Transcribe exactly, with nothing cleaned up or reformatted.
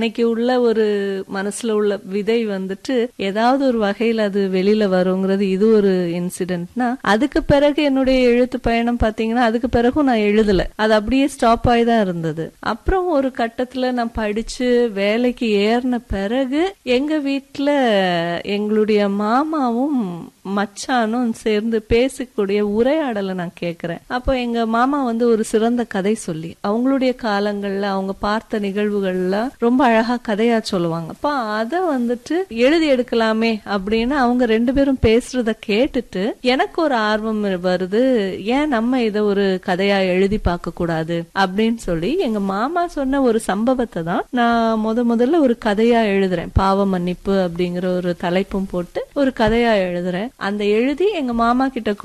அன்னைக்கு உள்ள ஒரு மனசுல உள்ள விதை வந்துட்டு ஏதாவது ஒரு வகையில அது வெளியில வருங்கிறது இது ஒரு இன்சிடென்ட்னா, அதுக்கு பிறகு என்னுடைய எழுத்து பயணம் பாத்தீங்கன்னா அதுக்கு பிறகும் நான் எழுதல. அது அப்படியே ஸ்டாப் ஆகி தான் இருந்தது. அப்புறம் ஒரு கட்டத்துல நான் படிச்சு வேலைக்கு ஏறின பிறகு எங்க வீட்டுல எங்களுடைய மாமாவும் மச்சானும் சேர்ந்து பேசக்கூடிய உரையாடலை நான் கேக்குறேன். அப்போ எங்க மாமா வந்து ஒரு சிறந்த கதை சொல்லி அவங்களுடைய காலங்கள்ல அவங்க பார்த்த நிகழ்வுகள்ல ரொம்ப அழகா கதையா சொல்லுவாங்க. அப்ப அத வந்துட்டு எழுதி எடுக்கலாமே அப்படின்னு அவங்க ரெண்டு பேரும் பேசுறத கேட்டுட்டு எனக்கு ஒரு ஆர்வம் வருது. ஏன் நம்ம இத ஒரு கதையா எழுதி பார்க்க கூடாது அப்படின்னு சொல்லி எங்க மாமா சொன்ன ஒரு சம்பவத்தை தான் நான் முத முதல்ல ஒரு கதையா எழுதுறேன். பாவ மன்னிப்பு அப்படிங்கிற ஒரு தலைப்பும் போட்டு ஒரு கதையா எழுதுறேன். அந்த எழுதி எங்க மாமா கிட்ட